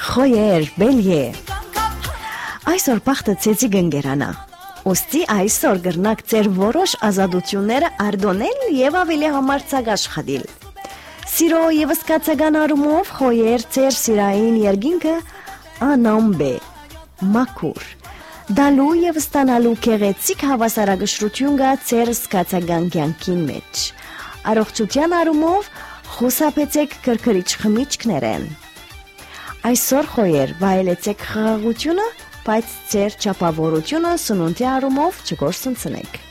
Խոյեր, բելյե։ Այսօր պախտը ցեցի գնգերանա։ Ոստի այսօր գրնակ ձեր որոշ ազատությունները արդոնել եւ ավելի համարձակ աշխատել։ Սիրո եւ սկացական արումով խոյեր ձեր սիրային երգինքը անամբե, մակուր։ Դալու եւ ստանալու գեղեցիկ հավասարակշռություն կա ձեր սկացական կյանքին մեջ։ Առողջության արումով խուսափեցեք քրքրիչ խմիչքներեն։ Այսօր խոյեր վայելեցեք խաղաղությունը, բայց ձեր չափավորությունը սնունդի առումով չկորսնցնեք։